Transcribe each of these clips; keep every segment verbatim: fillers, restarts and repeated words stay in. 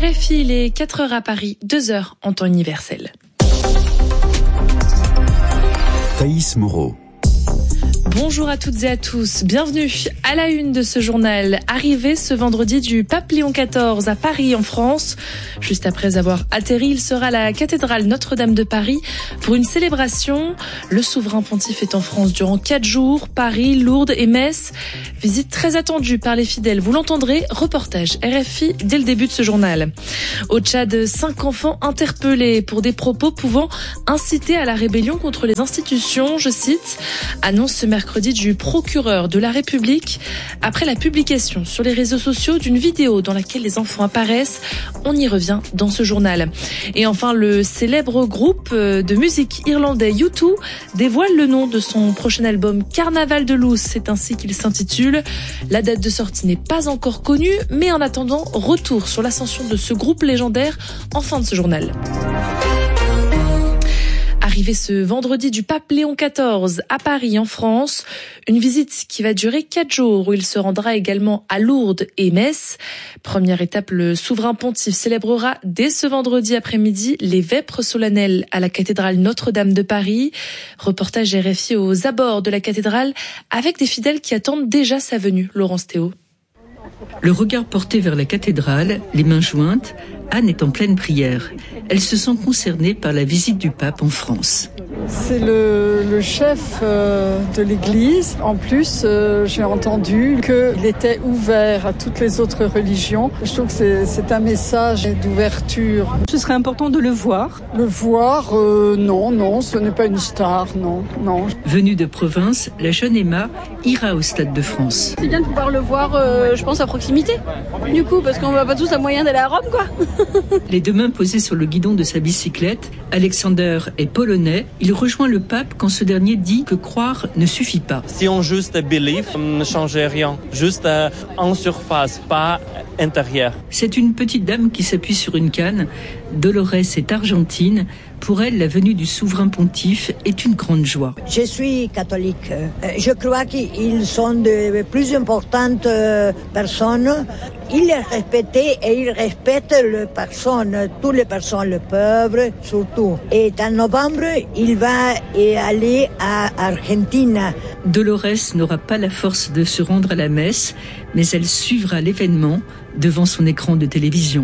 F I, il est quatre heures à Paris, deux heures en temps universel. Thaïs Moreau. Bonjour à toutes et à tous, bienvenue à la une de ce journal. Arrivé ce vendredi du pape Léon quatorze à Paris en France. Juste après avoir atterri, il sera à la cathédrale Notre-Dame de Paris pour une célébration. Le souverain pontife est en France durant quatre jours, Paris, Lourdes et Metz. Visite très attendue par les fidèles, vous l'entendrez, reportage R F I dès le début de ce journal. Au Tchad, cinq enfants interpellés pour des propos pouvant inciter à la rébellion contre les institutions, je cite, annonce ce mercredi du procureur de la République après la publication sur les réseaux sociaux d'une vidéo dans laquelle les enfants apparaissent. On y revient dans ce journal. Et enfin, le célèbre groupe de musique irlandais U deux dévoile le nom de son prochain album Carnaval de Loose, c'est ainsi qu'il s'intitule. La date de sortie n'est pas encore connue, mais en attendant, retour sur l'ascension de ce groupe légendaire en fin de ce journal. Arrivé ce vendredi du pape Léon quatorze à Paris en France, une visite qui va durer quatre jours où il se rendra également à Lourdes et Metz. Première étape, le souverain pontife célébrera dès ce vendredi après-midi les vêpres solennelles à la cathédrale Notre-Dame de Paris. Reportage R F I aux abords de la cathédrale avec des fidèles qui attendent déjà sa venue. Laurence Théo. Le regard porté vers la cathédrale, les mains jointes, Anne est en pleine prière. Elle se sent concernée par la visite du pape en France. C'est le, le chef euh, de l'Église. En plus, euh, j'ai entendu qu'il était ouvert à toutes les autres religions. Je trouve que c'est, c'est un message d'ouverture. Ce serait important de le voir. Le voir, euh, non, non, ce n'est pas une star, non, non. Venue de province, la jeune Emma ira au Stade de France. C'est bien de pouvoir le voir, euh, je pense, à proximité. Du coup, parce qu'on va pas tous à moyen d'aller à Rome, quoi. Les deux mains posées sur le guidon de sa bicyclette, Alexander est polonais. Il rejoint le pape quand ce dernier dit que croire ne suffit pas. Si on juste believe, ne change rien. Juste euh, en surface, pas intérieur. C'est une petite dame qui s'appuie sur une canne. Dolores est argentine. Pour elle, la venue du souverain pontife est une grande joie. Je suis catholique. Je crois qu'ils sont de plus importantes personnes. Ils les respectent et ils respectent les personnes, toutes les personnes, le peuple surtout. Et en novembre, il va aller à Argentine. Dolores n'aura pas la force de se rendre à la messe, mais elle suivra l'événement devant son écran de télévision.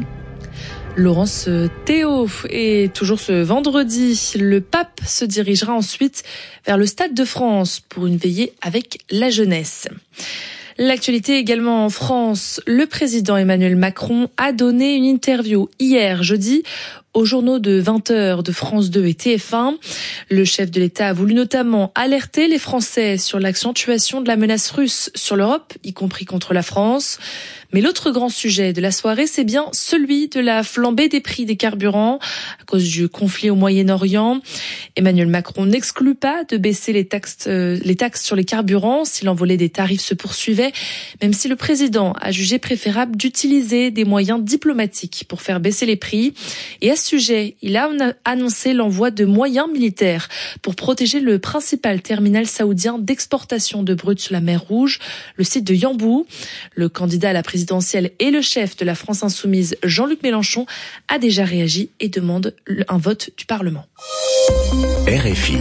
Laurence Théo. Et toujours ce vendredi, le pape se dirigera ensuite vers le Stade de France pour une veillée avec la jeunesse. L'actualité également en France. Le président Emmanuel Macron a donné une interview hier, jeudi, aux journaux de vingt heures de France deux et T F un. Le chef de l'État a voulu notamment alerter les Français sur l'accentuation de la menace russe sur l'Europe, y compris contre la France. Mais l'autre grand sujet de la soirée, c'est bien celui de la flambée des prix des carburants à cause du conflit au Moyen-Orient. Emmanuel Macron n'exclut pas de baisser les taxes, euh, les taxes sur les carburants si l'envolée des tarifs se poursuivait, même si le président a jugé préférable d'utiliser des moyens diplomatiques pour faire baisser les prix. Et à ce sujet, il a annoncé l'envoi de moyens militaires pour protéger le principal terminal saoudien d'exportation de brut sur la mer Rouge, le site de Yanbu. Le candidat à la présidentielle et le chef de la France Insoumise, Jean-Luc Mélenchon, a déjà réagi et demande un vote du Parlement. R F I.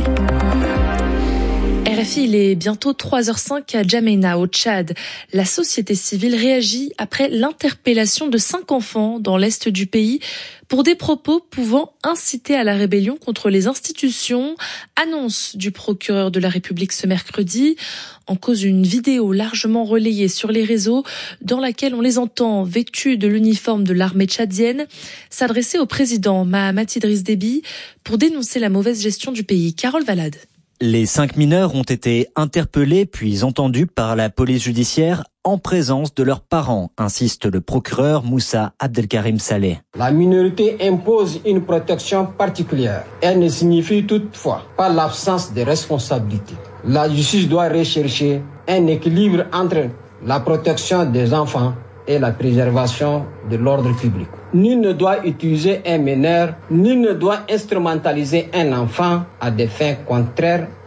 R F I, il est bientôt trois heures cinq à Djamena, au Tchad. La société civile réagit après l'interpellation de cinq enfants dans l'est du pays pour des propos pouvant inciter à la rébellion contre les institutions. Annonce du procureur de la République ce mercredi. En cause une vidéo largement relayée sur les réseaux dans laquelle on les entend vêtus de l'uniforme de l'armée tchadienne s'adresser au président Mahamat Idriss Déby pour dénoncer la mauvaise gestion du pays. Carole Valade. Les cinq mineurs ont été interpellés puis entendus par la police judiciaire en présence de leurs parents, insiste le procureur Moussa Abdelkarim Saleh. La minorité impose une protection particulière. Elle ne signifie toutefois pas l'absence de responsabilité. La justice doit rechercher un équilibre entre la protection des enfants et la préservation de l'ordre public. Nul ne doit utiliser un mineur, nul ne doit instrumentaliser un enfant à des fins contraires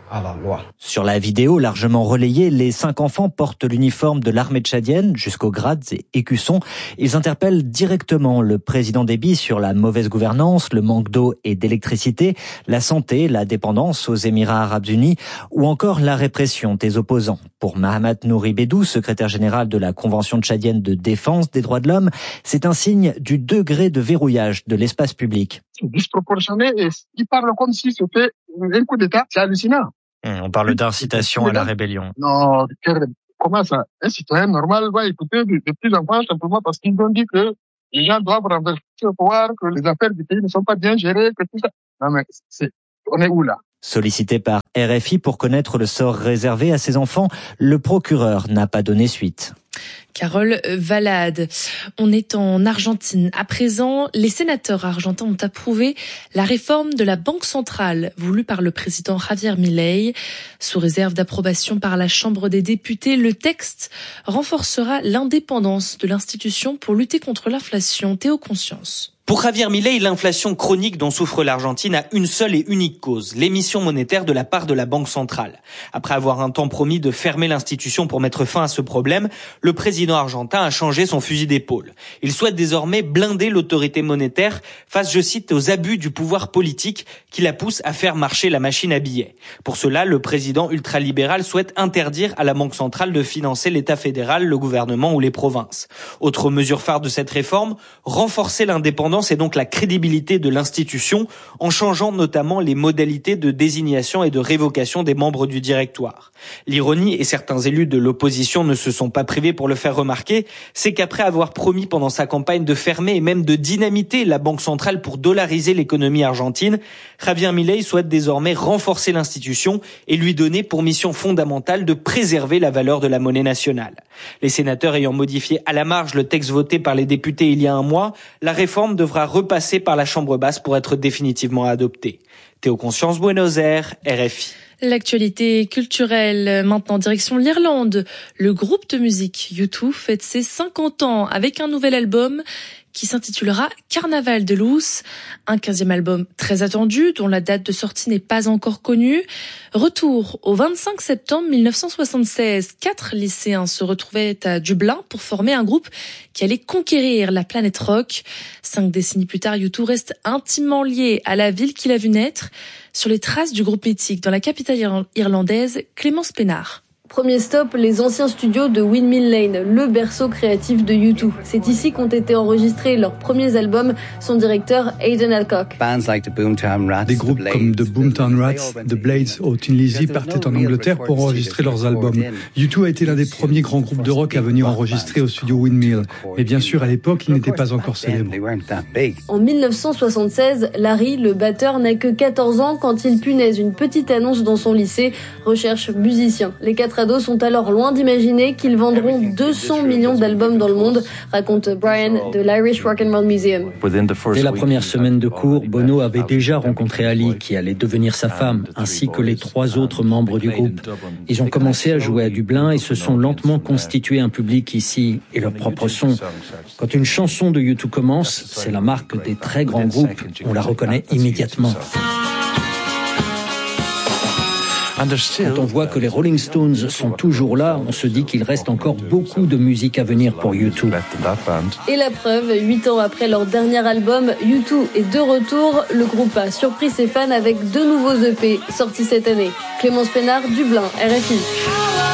à la loi. Sur la vidéo largement relayée, les cinq enfants portent l'uniforme de l'armée tchadienne jusqu'aux grades et écussons. Ils interpellent directement le président Déby sur la mauvaise gouvernance, le manque d'eau et d'électricité, la santé, la dépendance aux Émirats arabes unis ou encore la répression des opposants. Pour Mahamat Nouri Bédou, secrétaire général de la Convention tchadienne de défense des droits de l'homme, c'est un signe du degré de verrouillage de l'espace public. C'est disproportionné et il parle comme si c'était un coup d'État, c'est hallucinant. On parle d'incitation à la rébellion. Non, comment ça? Un citoyen normal va écouter des petits enfants simplement parce qu'ils ont dit que les gens doivent renverser le pouvoir, que les affaires du pays ne sont pas bien gérées, que tout ça. Non mais c'est, on est où là? Sollicité par R F I pour connaître le sort réservé à ses enfants, le procureur n'a pas donné suite. Carole Valade. On est en Argentine. À présent, les sénateurs argentins ont approuvé la réforme de la Banque centrale voulue par le président Javier Milei. Sous réserve d'approbation par la Chambre des députés, le texte renforcera l'indépendance de l'institution pour lutter contre l'inflation. Théo Conscience. Pour Javier Milei, l'inflation chronique dont souffre l'Argentine a une seule et unique cause, l'émission monétaire de la part de la Banque centrale. Après avoir un temps promis de fermer l'institution pour mettre fin à ce problème, le président argentin a changé son fusil d'épaule. Il souhaite désormais blinder l'autorité monétaire face, je cite, aux abus du pouvoir politique qui la pousse à faire marcher la machine à billets. Pour cela, le président ultralibéral souhaite interdire à la Banque centrale de financer l'État fédéral, le gouvernement ou les provinces. Autre mesure phare de cette réforme, renforcer l'indépendance et donc la crédibilité de l'institution en changeant notamment les modalités de désignation et de révocation des membres du directoire. L'ironie, et certains élus de l'opposition ne se sont pas privés pour le faire remarquer, c'est qu'après avoir promis pendant sa campagne de fermer et même de dynamiter la Banque centrale pour dollariser l'économie argentine, Javier Milei souhaite désormais renforcer l'institution et lui donner pour mission fondamentale de préserver la valeur de la monnaie nationale. Les sénateurs ayant modifié à la marge le texte voté par les députés il y a un mois, la réforme devra repasser par la Chambre basse pour être définitivement adoptée. Théo Conscience, Buenos Aires, R F I. L'actualité culturelle, maintenant direction l'Irlande. Le groupe de musique U deux fête ses cinquante ans avec un nouvel album qui s'intitulera Carnaval de Luz, un quinzième album très attendu dont la date de sortie n'est pas encore connue. Retour au vingt-cinq septembre mille neuf cent soixante-seize, quatre lycéens se retrouvaient à Dublin pour former un groupe qui allait conquérir la planète rock. Cinq décennies plus tard, U deux reste intimement lié à la ville qu'il a vu naître. Sur les traces du groupe mythique dans la capitale irlandaise, Clémence Pénard. Premier stop, les anciens studios de Windmill Lane, le berceau créatif de U deux. C'est ici qu'ont été enregistrés leurs premiers albums, son directeur Aidan Alcock. Des groupes comme The Boomtown Rats, The Blades ou Tin Lizzy partaient en Angleterre pour enregistrer leurs albums. U deux a été l'un des premiers grands groupes de rock à venir enregistrer au studio Windmill. Mais bien sûr, à l'époque, il n'était pas encore célèbre. En mille neuf cent soixante-seize, Larry, le batteur, n'a que quatorze ans quand il punaise une petite annonce dans son lycée, recherche musicien. Les quatre ados sont alors loin d'imaginer qu'ils vendront deux cents millions d'albums dans le monde, raconte Brian de l'Irish Rock and Roll Museum. Dès la première semaine de cours, Bono avait déjà rencontré Ali, qui allait devenir sa femme, ainsi que les trois autres membres du groupe. Ils ont commencé à jouer à Dublin et se sont lentement constitués un public ici et leur propre son. Quand une chanson de U deux commence, c'est la marque des très grands groupes. On la reconnaît immédiatement. Quand on voit que les Rolling Stones sont toujours là, on se dit qu'il reste encore beaucoup de musique à venir pour U deux. Et la preuve, huit ans après leur dernier album, U deux est de retour. Le groupe a surpris ses fans avec deux nouveaux E P sortis cette année. Clémence Pénard, Dublin, R F I.